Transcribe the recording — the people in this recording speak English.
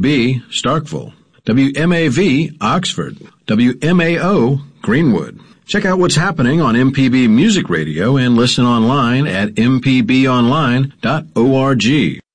WMAB, Starkville, WMAV, Oxford, WMAO, Greenwood. Check out what's happening on MPB Music Radio and listen online at mpbonline.org.